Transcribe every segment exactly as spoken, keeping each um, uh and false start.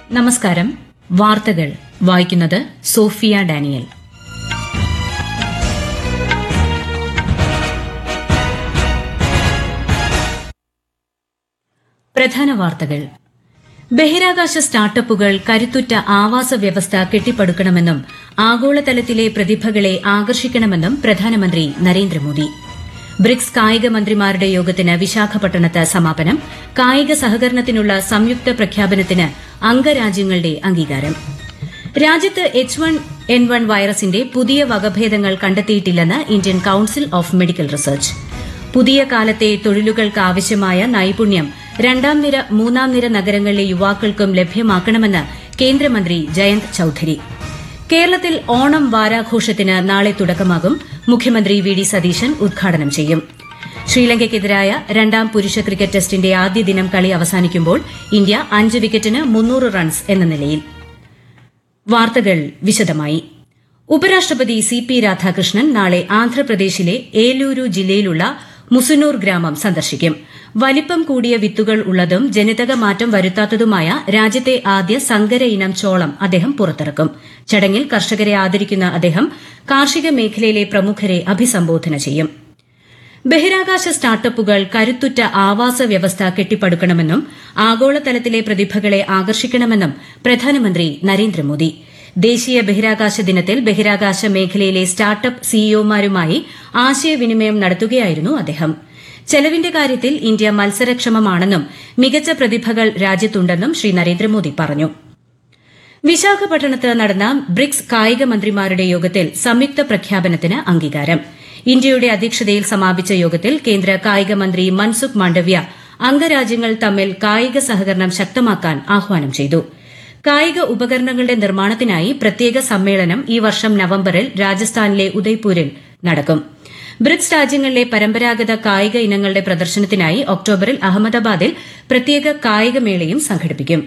നമസ്കാരം. വാർത്തകൾ വായിക്കുന്നത് സോഫിയ ഡാനിയൽ. പ്രധാന വാർത്തകൾ. ബഹിരാകാശ സ്റ്റാർട്ടപ്പുകൾ കരുത്തുറ്റ ആവാസ വ്യവസ്ഥ കെട്ടിപ്പടുക്കണമെന്നും ആഗോളതലത്തിലെ പ്രതിഭകളെ ആകർഷിക്കണമെന്നും പ്രധാനമന്ത്രി നരേന്ദ്രമോദി. ബ്രിക്സ് കായിക മന്ത്രിമാരുടെ യോഗത്തിന് വിശാഖപട്ടണത്ത് സമാപനം. കായിക സഹകരണത്തിനുള്ള സംയുക്ത പ്രഖ്യാപനത്തിന് അംഗരാജ്യങ്ങളുടെ അംഗീകാരം. രാജ്യത്ത് എച്ച് വൺ എൻ വൺ വൈറസിന്റെ പുതിയ വകഭേദങ്ങൾ കണ്ടെത്തിയിട്ടില്ലെന്ന് Indian council of medical research. പുതിയ കാലത്തെ തൊഴിലുകൾക്കാവശ്യമായ നൈപുണ്യം രണ്ടാം നിര മൂന്നാം നിര നഗരങ്ങളിലെ യുവാക്കൾക്കും ലഭ്യമാക്കണമെന്ന് കേന്ദ്രമന്ത്രി ജയന്ത് ചൌധരി. കേരളത്തിൽ ഓണം വാരാഘോഷത്തിന് നാളെ തുടക്കമാകും. മുഖ്യമന്ത്രി വി ഡി സതീശൻ ഉദ്ഘാടനം ചെയ്യും. ശ്രീലങ്കയ്ക്കെതിരായ രണ്ടാം പുരുഷ ക്രിക്കറ്റ് ടെസ്റ്റിന്റെ ആദ്യ ദിനം കളി അവസാനിക്കുമ്പോൾ ഇന്ത്യ അഞ്ച് വിക്കറ്റിന് മുന്നൂറ് റൺസ് എന്ന നിലയിൽ. വാർത്തകൾ വിശദമായി. ഉപരാഷ്ട്രപതി സി പി രാധാകൃഷ്ണൻ നാളെ ആന്ധ്രാപ്രദേശിലെ ഏലൂരു ജില്ലയിലുള്ള മുസുനൂർ ഗ്രാമം സന്ദർശിക്കും. വലിപ്പം കൂടിയ വിത്തുകൾ ഉള്ളതും ജനിതക മാറ്റം വരുത്താത്തതുമായ രാജ്യത്തെ ആദ്യ സങ്കര ഇനം ചോളം അദ്ദേഹം പുറത്തിറക്കും. ചടങ്ങിൽ കർഷകരെ ആദരിക്കുന്ന അദ്ദേഹം കാർഷിക മേഖലയിലെ പ്രമുഖരെ അഭിസംബോധന ചെയ്യും. ബഹിരാകാശ സ്റ്റാർട്ടപ്പുകൾ കരുത്തുറ്റ ആവാസ വ്യവസ്ഥ കെട്ടിപ്പടുക്കണമെന്നും ആഗോളതലത്തിലെ പ്രതിഭകളെ ആകർഷിക്കണമെന്നും പ്രധാനമന്ത്രി നരേന്ദ്രമോദി. ദേശീയ ബഹിരാകാശ ദിനത്തിൽ ബഹിരാകാശ മേഖലയിലെ സ്റ്റാർട്ടപ്പ് സിഇഒമാരുമായി ആശയവിനിമയം നടത്തുകയായിരുന്നു അദ്ദേഹം. ചെലവിന്റെ കാര്യത്തിൽ ഇന്ത്യ മത്സരക്ഷമമാണെന്നും മികച്ച പ്രതിഭകൾ രാജ്യത്തുണ്ടെന്നും ശ്രീ നരേന്ദ്രമോദി പറഞ്ഞു. വിശാഖപട്ടണത്ത് നടന്ന ബ്രിക്സ് കായിക മന്ത്രിമാരുടെ യോഗത്തിൽ സംയുക്ത പ്രഖ്യാപനത്തിന് അംഗീകാരം. ഇന്ത്യയുടെ അധ്യക്ഷതയിൽ സമാപിച്ച യോഗത്തിൽ കേന്ദ്ര കായിക മന്ത്രി മൻസുഖ് മാണ്ഡവ്യ അംഗരാജ്യങ്ങൾ തമ്മിൽ കായിക സഹകരണം ശക്തമാക്കാൻ ആഹ്വാനം ചെയ്തു. കായിക ഉപകരണങ്ങളുടെ നിർമ്മാണത്തിനായി പ്രത്യേക സമ്മേളനം ഈ വർഷം നവംബറിൽ രാജസ്ഥാനിലെ ഉദയ്പൂരിൽ നടക്കും. ബ്രിക്സ് രാജ്യങ്ങളിലെ പരമ്പരാഗത കായിക ഇനങ്ങളുടെ പ്രദർശനത്തിനായി ഒക്ടോബറിൽ അഹമ്മദാബാദിൽ പ്രത്യേക കായികമേളയും സംഘടിപ്പിക്കും.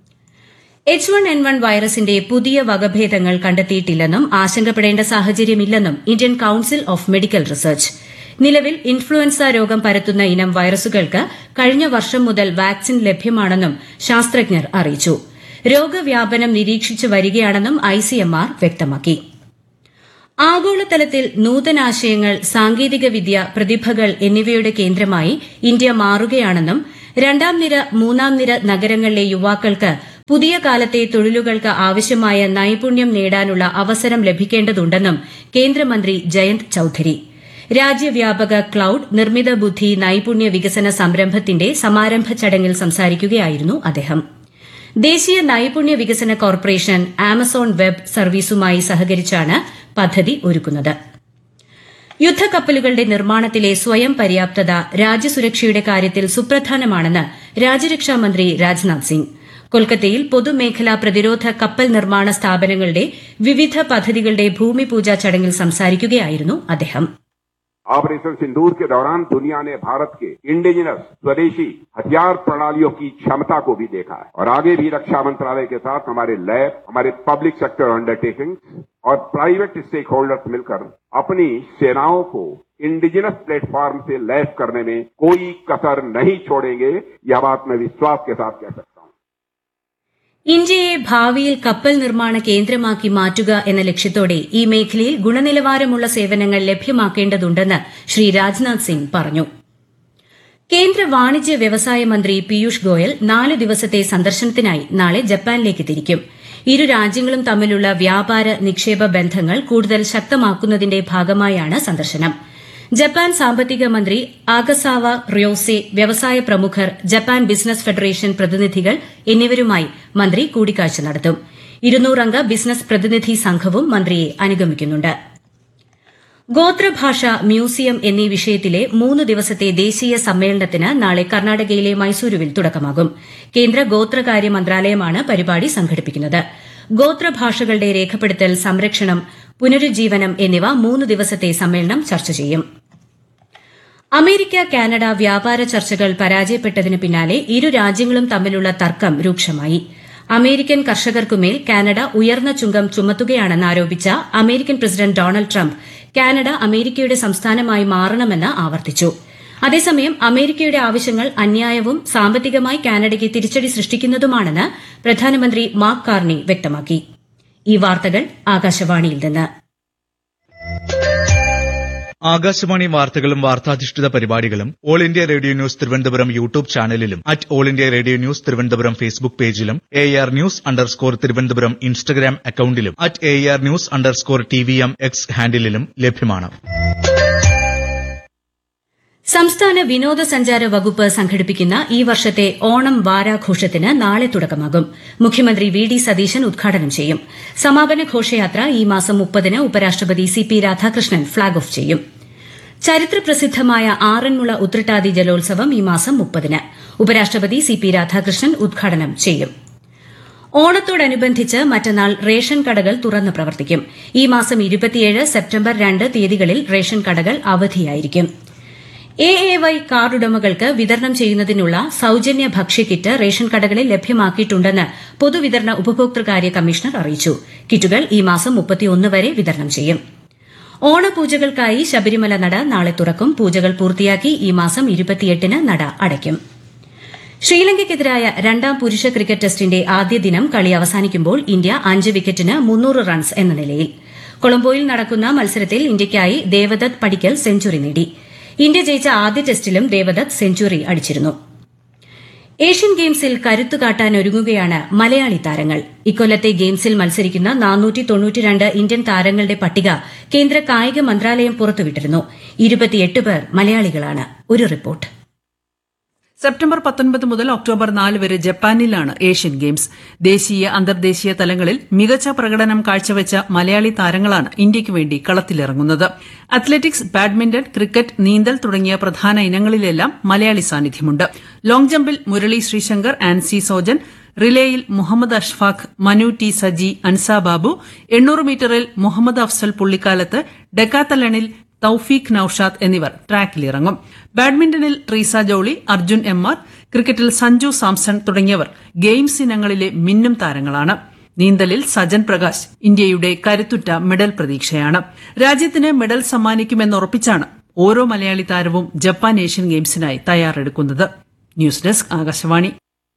എച്ച് വൺ എൻ വൺ വൈറസിന്റെ പുതിയ വകഭേദങ്ങൾ കണ്ടെത്തിയിട്ടില്ലെന്നും ആശങ്കപ്പെടേണ്ട സാഹചര്യമില്ലെന്നും Indian council of medical research. നിലവിൽ ഇൻഫ്ലുവൻസ രോഗം പരത്തുന്ന ഇനം വൈറസുകൾക്ക് കഴിഞ്ഞ വർഷം മുതൽ വാക്സിൻ ലഭ്യമാണെന്നും ശാസ്ത്രജ്ഞർ അറിയിച്ചു. രോഗവ്യാപനം നിരീക്ഷിച്ചു വരികയാണെന്നും ഐസിഎംആർ വ്യക്തമാക്കി. ആഗോളതലത്തിൽ നൂതനാശയങ്ങൾ, സാങ്കേതികവിദ്യ, പ്രതിഭകൾ എന്നിവയുടെ കേന്ദ്രമായി ഇന്ത്യ മാറുകയാണെന്നും രണ്ടാം നിര മൂന്നാം നിര നഗരങ്ങളിലെ യുവാക്കൾക്ക് പുതിയ കാലത്തെ തൊഴിലുകൾക്ക് ആവശ്യമായ നൈപുണ്യം നേടാനുള്ള അവസരം ലഭിക്കേണ്ടതുണ്ടെന്നും കേന്ദ്രമന്ത്രി ജയന്ത് ചൌധരി. രാജ്യവ്യാപക ക്ലൌഡ് നിർമ്മിത ബുദ്ധി നൈപുണ്യ വികസന സംരംഭത്തിന്റെ സമാരംഭ ചടങ്ങിൽ സംസാരിക്കുകയായിരുന്നു അദ്ദേഹം. ദേശീയ നൈപുണ്യ വികസന കോർപ്പറേഷൻ ആമസോൺ വെബ് സർവീസുമായി സഹകരിച്ചാണ് പദ്ധതി ഒരുക്കുന്നത്. യുദ്ധക്കപ്പലുകളുടെ നിർമ്മാണത്തിലെ സ്വയം പര്യാപ്തത രാജ്യസുരക്ഷയുടെ കാര്യത്തിൽ സുപ്രധാനമാണെന്ന് രാജ്യരക്ഷാമന്ത്രി രാജ്നാഥ് സിംഗ്. കൊൽക്കത്തയിൽ പൊതുമേഖലാ പ്രതിരോധ കപ്പൽ നിർമ്മാണ സ്ഥാപനങ്ങളുടെ വിവിധ പദ്ധതികളുടെ ഭൂമിപൂജാ ചടങ്ങിൽ സംസാരിക്കുകയായിരുന്നു അദ്ദേഹം. ऑपरेशन सिंदूर के दौरान दुनिया ने भारत के इंडिजिनस स्वदेशी हथियार प्रणालियों की क्षमता को भी देखा है और आगे भी रक्षा मंत्रालय के साथ हमारे लैब, हमारे पब्लिक सेक्टर अंडरटेकिंग्स और प्राइवेट स्टेक होल्डर्स मिलकर अपनी सेनाओं को इंडिजिनस प्लेटफॉर्म से लैस करने में कोई कसर नहीं छोड़ेंगे. यह बात मैं विश्वास के साथ कह सकता हूं. ഇന്ത്യയെ ഭാവിയിൽ കപ്പൽ നിർമ്മാണ കേന്ദ്രമാക്കി മാറ്റുക എന്ന ലക്ഷ്യത്തോടെ ഈ മേഖലയിൽ ഗുണനിലവാരമുള്ള സേവനങ്ങൾ ലഭ്യമാക്കേണ്ടതുണ്ടെന്ന് ശ്രീ രാജ്നാഥ് സിംഗ് പറഞ്ഞു. കേന്ദ്ര വാണിജ്യ വ്യവസായ മന്ത്രി പീയൂഷ് ഗോയൽ നാല് ദിവസത്തെ സന്ദർശനത്തിനായി നാളെ ജപ്പാനിലേക്ക് തിരിക്കും. ഇരു രാജ്യങ്ങളും തമ്മിലുള്ള വ്യാപാര നിക്ഷേപ ബന്ധങ്ങൾ കൂടുതൽ ശക്തമാക്കുന്നതിന്റെ ഭാഗമായാണ് സന്ദർശനം. ജപ്പാൻ സാമ്പത്തിക മന്ത്രി ആഗസാവ റിയോസെ, വ്യവസായ പ്രമുഖർ, ജപ്പാൻ ബിസിനസ് ഫെഡറേഷൻ പ്രതിനിധികൾ എന്നിവരുമായി മന്ത്രി കൂടിക്കാഴ്ച നടത്തും. ഇരുന്നൂറംഗ ബിസിനസ് പ്രതിനിധി സംഘവും മന്ത്രിയെ അനുഗമിക്കുന്നുണ്ട്. ഗോത്രഭാഷ മ്യൂസിയം എന്നീ വിഷയത്തിലെ മൂന്ന് ദിവസത്തെ ദേശീയ സമ്മേളനത്തിന് നാളെ കർണാടകയിലെ മൈസൂരുവിൽ തുടക്കമാകും. കേന്ദ്ര ഗോത്രകാര്യ മന്ത്രാലയമാണ് പരിപാടി സംഘടിപ്പിക്കുന്നത്. ഗോത്രഭാഷകളുടെ രേഖപ്പെടുത്തൽ, സംരക്ഷണം, പുനരുജ്ജീവനം എന്നിവ മൂന്ന് ദിവസത്തെ സമ്മേളനം ചർച്ച ചെയ്യും. അമേരിക്ക കാനഡ വ്യാപാര ചർച്ചകൾ പരാജയപ്പെട്ടതിന് പിന്നാലെ ഇരു രാജ്യങ്ങളും തമ്മിലുള്ള തർക്കം രൂക്ഷമായി. അമേരിക്കൻ കർഷകർക്കുമേൽ കാനഡ ഉയർന്ന ചുങ്കം ചുമത്തുകയാണെന്ന് ആരോപിച്ച American president Donald Trump Canada അമേരിക്കയുടെ സംസ്ഥാനമായി മാറണമെന്ന് ആവർത്തിച്ചു. അതേസമയം അമേരിക്കയുടെ ആവശ്യങ്ങൾ അന്യായവും സാമ്പത്തികമായി കാനഡയ്ക്ക് തിരിച്ചടി സൃഷ്ടിക്കുന്നതുമാണെന്ന് പ്രധാനമന്ത്രി മാർക്ക് കാർണി വ്യക്തമാക്കി. ഈ വാർത്തകൾ ആകാശവാണിയിൽ നിന്ന്. ആകാശവാണി വാർത്തകളും വാർത്താധിഷ്ഠിത പരിപാടികളും all India radio news Thiruvananthapuram YouTube ചാനലിലും at all India radio news Thiruvananthapuram Facebook പേജിലും A R news underscore Thiruvananthapuram Instagram അക്കൌണ്ടിലും at A R news underscore T V M X ഹാൻഡിലും ലഭ്യമാണ്. സംസ്ഥാന വിനോദസഞ്ചാര വകുപ്പ് സംഘടിപ്പിക്കുന്ന ഈ വർഷത്തെ ഓണം വാരാഘോഷത്തിന് നാളെ തുടക്കമാകും. മുഖ്യമന്ത്രി വി ഡി സതീശൻ ഉദ്ഘാടനം ചെയ്യും. സമാപന ഘോഷയാത്ര ഈ മാസം മുപ്പതിന് ഉപരാഷ്ട്രപതി C P Radhakrishnan flag off ചെയ്യും. ചരിത്രപ്രസിദ്ധമായ ആറന്മുള ഉത്രട്ടാതി ജലോത്സവം ഈ മാസം മുപ്പതിന് ഉപരാഷ്ട്രപതി സി പി രാധാകൃഷ്ണൻ ഉദ്ഘാടനം ചെയ്യും. ഓണത്തോടനുബന്ധിച്ച് മറ്റന്നാൾ റേഷൻ കടകൾ തുറന്ന് പ്രവർത്തിക്കും. ഈ മാസം ഇരുപത്തിയേഴ് സെപ്റ്റംബർ രണ്ട് തീയതികളിൽ റേഷൻ കടകൾ അവധിയായിരിക്കും. എ എ വൈ കാർഡുടമകൾക്ക് വിതരണം ചെയ്യുന്നതിനുള്ള സൌജന്യ ഭക്ഷ്യക്കിറ്റ് റേഷൻ കടകളിൽ ലഭ്യമാക്കിയിട്ടുണ്ടെന്ന് പൊതുവിതരണ ഉപഭോക്തൃകാര്യ കമ്മീഷണർ അറിയിച്ചു. കിറ്റുകൾ ഈ മാസം മുപ്പത്തിയൊന്ന് വരെ വിതരണം ചെയ്യും. ഓണപൂജകൾക്കായി ശബരിമല നട നാളെ തുറക്കും. പൂജകൾ പൂർത്തിയാക്കി ഈ മാസം ഇരുപത്തിയെട്ടിന് നട അടയ്ക്കും. ശ്രീലങ്കയ്ക്കെതിരായ രണ്ടാം പുരുഷ ക്രിക്കറ്റ് ടെസ്റ്റിന്റെ ആദ്യ ദിനം കളി അവസാനിക്കുമ്പോൾ ഇന്ത്യ അഞ്ച് വിക്കറ്റിന് മുന്നൂറ് റൺസ് എന്ന നിലയിൽ. കൊളംബോയിൽ നടക്കുന്ന മത്സരത്തിൽ ഇന്ത്യയ്ക്കായി ദേവദത്ത് പടിക്കൽ സെഞ്ചുറി നേടി. ഇന്ത്യ ജയിച്ച ആദ്യ ടെസ്റ്റിലും ദേവദത്ത് സെഞ്ചുറി അടിച്ചിരുന്നു. ഏഷ്യൻ ഗെയിംസിൽ കരുത്തുകാട്ടാനൊരുങ്ങുകയാണ് മലയാളി താരങ്ങൾ. ഇക്കൊല്ലത്തെ ഗെയിംസിൽ മത്സരിക്കുന്ന നാനൂറ്റി തൊണ്ണൂറ്റിരണ്ട് ഇന്ത്യൻ താരങ്ങളുടെ പട്ടിക കേന്ദ്ര കായിക മന്ത്രാലയം പുറത്തുവിട്ടിരുന്നു. ഇരുപത്തിയെട്ട് പേർ മലയാളികളാണ്. ഒരു റിപ്പോർട്ട്. സെപ്റ്റംബർ പത്തൊൻപത് മുതൽ ഒക്ടോബർ നാല് വരെ ജപ്പാനിലാണ് ഏഷ്യൻ ഗെയിംസ്. ദേശീയ അന്തർദേശീയ തലങ്ങളിൽ മികച്ച പ്രകടനം കാഴ്ചവെച്ച മലയാളി താരങ്ങളാണ് ഇന്ത്യയ്ക്ക് വേണ്ടി കളത്തിലിറങ്ങുന്നത്. അത്ലറ്റിക്സ്, ബാഡ്മിന്റൺ, ക്രിക്കറ്റ്, നീന്തൽ തുടങ്ങിയ പ്രധാന ഇനങ്ങളിലെല്ലാം മലയാളി സാന്നിധ്യമുണ്ട്. ലോങ് ജമ്പിൽ മുരളി ശ്രീശങ്കർ, ആൻസി സോജൻ, റിലേയിൽ മുഹമ്മദ് അഷ്ഫാഖ്, മനു ടി സജി, അൻസ ബാബു, എണ്ണൂറ് മീറ്ററിൽ മുഹമ്മദ് അഫ്സൽ പുള്ളിക്കാലത്ത്, ഡെക്കാത്തലണിൽ തൌഫീഖ് നൌഷാദ് എന്നിവർ ട്രാക്കിലിറങ്ങും. ബാഡ്മിന്റണിൽ ട്രീസ ജോളി, അർജുൻ എം ആർ, ക്രിക്കറ്റിൽ സഞ്ജു സാംസൺ തുടങ്ങിയവർ ഗെയിംസ് ഇനങ്ങളിലെ മിന്നും താരങ്ങളാണ്. നീന്തലിൽ സജൻ പ്രകാശ് ഇന്ത്യയുടെ കരുത്തുറ്റ മെഡൽ പ്രതീക്ഷയാണ്. രാജ്യത്തിന് മെഡൽ സമ്മാനിക്കുമെന്നുറപ്പിച്ചാണ് ഓരോ മലയാളി താരവും Japan Asian ഗെയിംസിനായി തയ്യാറെടുക്കുന്നത്. News desk Akashvani.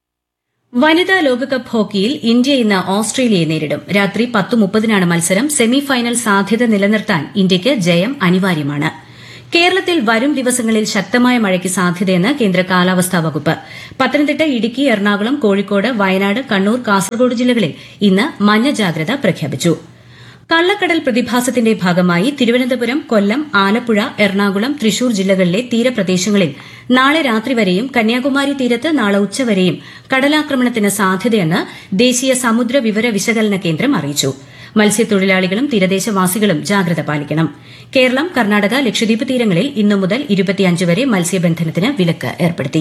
വനിതാ ലോകകപ്പ് ഹോക്കിയിൽ ഇന്ത്യ ഇന്ന് ഓസ്ട്രേലിയയെ നേരിടും. രാത്രി പത്ത് മുപ്പതിനാണ് മത്സരം. സെമിഫൈനൽ സാധ്യത നിലനിർത്താൻ ഇന്ത്യയ്ക്ക് ജയം അനിവാര്യമാണ്. കേരളത്തിൽ വരും ദിവസങ്ങളിൽ ശക്തമായ മഴയ്ക്ക് സാധ്യതയെന്ന് കേന്ദ്ര കാലാവസ്ഥാ വകുപ്പ്. പത്തനംതിട്ട, ഇടുക്കി, എറണാകുളം, കോഴിക്കോട്, വയനാട്, കണ്ണൂർ, കാസർഗോഡ് ജില്ലകളിൽ ഇന്ന് മഞ്ഞ ജാഗ്രത പ്രഖ്യാപിച്ചു. കള്ളക്കടൽ പ്രതിഭാസത്തിന്റെ ഭാഗമായി തിരുവനന്തപുരം, കൊല്ലം, ആലപ്പുഴ, എറണാകുളം, തൃശൂർ ജില്ലകളിലെ തീരപ്രദേശങ്ങളിൽ നാളെ രാത്രി വരെയും കന്യാകുമാരി തീരത്ത് നാളെ ഉച്ചവരെയും കടലാക്രമണത്തിന് സാധ്യതയെന്ന് ദേശീയ സമുദ്ര വിവര വിശകലന കേന്ദ്രം അറിയിച്ചു. മത്സ്യത്തൊഴിലാളികളും തീരദേശവാസികളും ജാഗ്രത പാലിക്കണം. കേരളം, കർണാടക, ലക്ഷദ്വീപ് തീരങ്ങളിൽ ഇന്നു മുതൽ ഇരുപത്തിയഞ്ച് വരെ മത്സ്യബന്ധനത്തിന് വിലക്ക് ഏർപ്പെടുത്തി.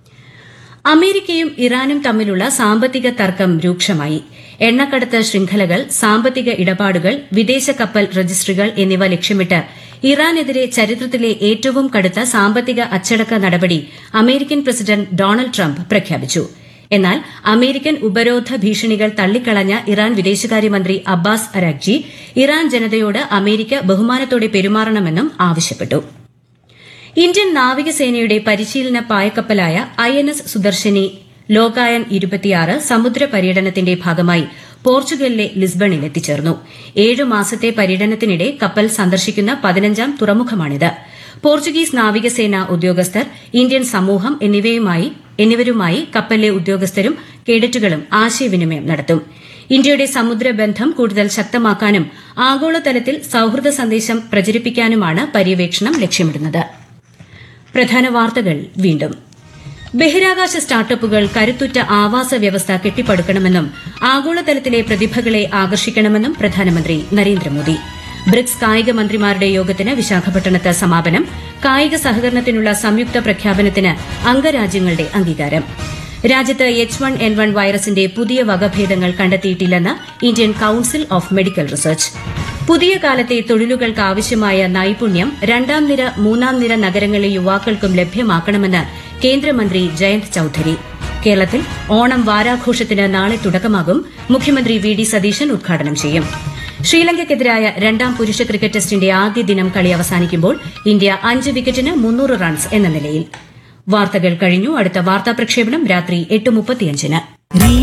അമേരിക്കയും ഇറാനും തമ്മിലുള്ള സാമ്പത്തിക തർക്കം രൂക്ഷമായി. എണ്ണക്കടത്ത് ശൃംഖലകൾ, സാമ്പത്തിക ഇടപാടുകൾ, വിദേശ കപ്പൽ രജിസ്ട്രികൾ എന്നിവ ലക്ഷ്യമിട്ട് ഇറാനെതിരെ ചരിത്രത്തിലെ ഏറ്റവും കടുത്ത സാമ്പത്തിക അച്ചടക്ക നടപടി അമേരിക്കൻ പ്രസിഡന്റ് ഡൊണാൾഡ് ട്രംപ് പ്രഖ്യാപിച്ചു. എന്നാൽ അമേരിക്കൻ ഉപരോധ ഭീഷണികൾ തള്ളിക്കളഞ്ഞ ഇറാൻ വിദേശകാര്യമന്ത്രി അബ്ബാസ് അരാഗ്ചി ഇറാൻ ജനതയോട് അമേരിക്ക ബഹുമാനത്തോടെ പെരുമാറണമെന്നും ആവശ്യപ്പെട്ടു. ഇന്ത്യൻ നാവികസേനയുടെ പരിശീലന പായക്കപ്പലായ I N S Sudarshini Lokayan ഇരുപത്തിയാറ് സമുദ്ര പര്യടനത്തിന്റെ ഭാഗമായി പോർച്ചുഗലിലെ ലിസ്ബണിൽ എത്തിച്ചേർന്നു. ഏഴു മാസത്തെ പര്യടനത്തിനിടെ കപ്പൽ സന്ദർശിക്കുന്ന പതിനഞ്ചാം തുറമുഖമാണിത്. പോർച്ചുഗീസ് നാവികസേന ഉദ്യോഗസ്ഥർ, ഇന്ത്യൻ സമൂഹം എന്നിവരുമായി കപ്പലിലെ ഉദ്യോഗസ്ഥരും കേഡറ്റുകളും ആശയവിനിമയം നടത്തും. ഇന്ത്യയുടെ സമുദ്രബന്ധം കൂടുതൽ ശക്തമാക്കാനും ആഗോളതലത്തിൽ സൌഹൃദ സന്ദേശം പ്രചരിപ്പിക്കാനുമാണ് പര്യവേക്ഷണം ലക്ഷ്യമിടുന്നത്. പ്രധാന വാർത്തകൾ വീണ്ടും. ബഹിരാകാശ സ്റ്റാർട്ടപ്പുകൾ കരുത്തുറ്റ ആവാസ വ്യവസ്ഥ കെട്ടിപ്പടുക്കണമെന്നും ആഗോളതലത്തിലെ പ്രതിഭകളെ ആകർഷിക്കണമെന്നും പ്രധാനമന്ത്രി നരേന്ദ്രമോദി. ബ്രിക്സ് കായിക മന്ത്രിമാരുടെ യോഗത്തിന് വിശാഖപട്ടണത്ത് സമാപനം. കായിക സഹകരണത്തിനുള്ള സംയുക്ത പ്രഖ്യാപനത്തിന് അംഗരാജ്യങ്ങളുടെ അംഗീകാരം. രാജ്യത്ത് എച്ച് വൺ എൻ വൺ വൈറസിന്റെ പുതിയ വകഭേദങ്ങൾ കണ്ടെത്തിയിട്ടില്ലെന്ന് Indian council of medical research. പുതിയ കാലത്തെ തൊഴിലുകൾക്ക് ആവശ്യമായ നൈപുണ്യം രണ്ടാം നിര, മൂന്നാം നിര നഗരങ്ങളിലെ യുവാക്കൾക്കും ലഭ്യമാക്കണമെന്ന് കേന്ദ്രമന്ത്രി ജയന്ത് ചൌധരി. കേരളത്തിൽ ഓണം വാരാഘോഷത്തിന് നാളെ തുടക്കമാകും. മുഖ്യമന്ത്രി വി ഡി സതീശൻ ഉദ്ഘാടനം ചെയ്യും. ശ്രീലങ്കയ്ക്കെതിരായ രണ്ടാം പുരുഷ ക്രിക്കറ്റ് ടെസ്റ്റിന്റെ ആദ്യ ദിനം കളി അവസാനിക്കുമ്പോൾ ഇന്ത്യ അഞ്ച് വിക്കറ്റിന് മുന്നൂറ് റൺസ് എന്ന നിലയിൽ. വാർത്തകൾ കഴിഞ്ഞു. അടുത്ത വാർത്താ പ്രക്ഷേപണം രാത്രി എട്ട് മുപ്പത്തിയഞ്ചിന്.